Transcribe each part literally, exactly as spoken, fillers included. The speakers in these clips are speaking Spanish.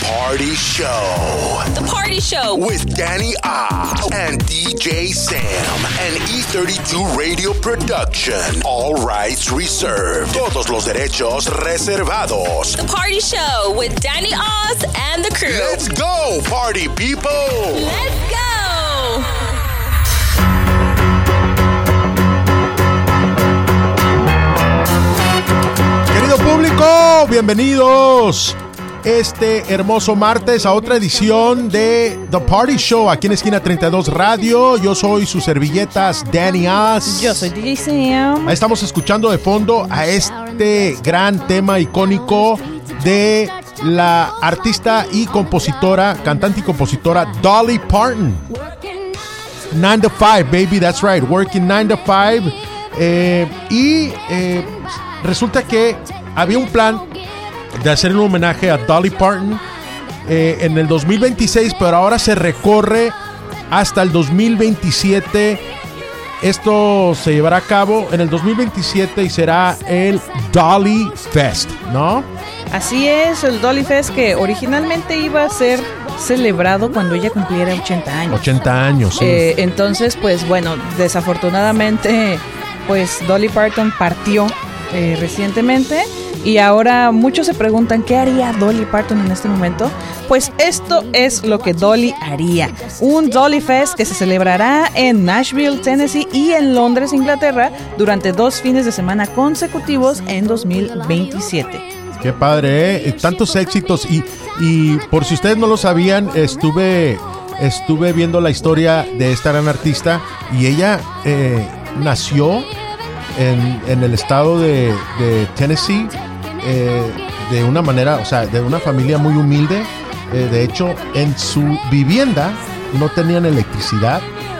Party Show. The Party Show. With Danny Oz and D J Sam. An E thirty-two Radio Production. All rights reserved. Todos los derechos reservados. The Party Show with Danny Oz and the crew. Let's go, party people. Let's go. Querido público, bienvenidos este hermoso martes a otra edición de The Party Show aquí en Esquina treinta y dos Radio. Yo soy sus servilletas Danny Oz. Yo soy D J Sam. Ahí estamos escuchando de fondo a este gran tema icónico de la artista y compositora, cantante y compositora Dolly Parton. nine to five, baby, that's right, working nine to five. Eh, y eh, resulta que había un plan de hacer un homenaje a Dolly Parton eh, en el dos mil veintiséis, pero ahora se recorre hasta el dos mil veintisiete. Esto se llevará a cabo en el dos mil veintisiete y será el Dolly Fest, ¿no? Así es, el Dolly Fest, que originalmente iba a ser celebrado cuando ella cumpliera ochenta años. ochenta años, sí. Eh, entonces, pues bueno, desafortunadamente, pues Dolly Parton partió eh, recientemente. Y ahora muchos se preguntan, ¿qué haría Dolly Parton en este momento? Pues esto es lo que Dolly haría. Un Dolly Fest que se celebrará en Nashville, Tennessee y en Londres, Inglaterra, durante dos fines de semana consecutivos en dos mil veintisiete. Qué padre, ¿eh? Tantos éxitos. Y, y por si ustedes no lo sabían, estuve, estuve viendo la historia de esta gran artista y ella eh, nació en, en el estado de, de Tennessee. Eh, de una manera, o sea, de una familia muy humilde. Eh, de hecho, en su vivienda no tenían electricidad.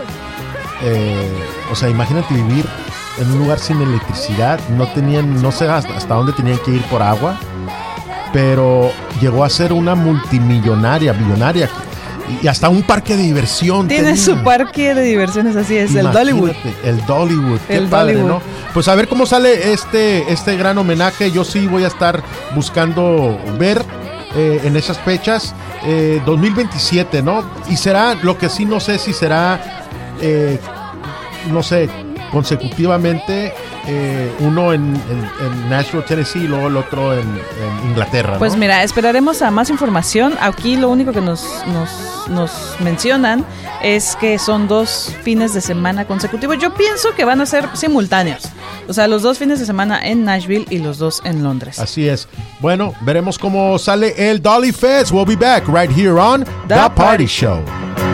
Eh, o sea, imagínate vivir en un lugar sin electricidad. No tenían, no sé hasta, hasta dónde tenían que ir por agua. Pero llegó a ser una multimillonaria, billonaria. Y hasta un parque de diversión. Tiene tenía. su parque de diversiones, así es, Imagínate, el Dollywood. El Dollywood, qué el padre, Dollywood. ¿no? Pues a ver cómo sale este, este gran homenaje. Yo sí voy a estar buscando ver eh, en esas fechas, eh, dos mil veintisiete, ¿no? Y será, lo que sí no sé si será, eh, no sé, consecutivamente, eh, uno en, en, en Nashville, Tennessee, y luego el otro en, en Inglaterra, ¿no? Pues mira, esperaremos a más información. Aquí lo único que nos, nos, nos mencionan es que son dos fines de semana consecutivos. Yo pienso que van a ser simultáneos. O sea, los dos fines de semana en Nashville y los dos en Londres. Así es. Bueno, veremos cómo sale el Dolly Fest. We'll be back right here on The, The Party Party Show.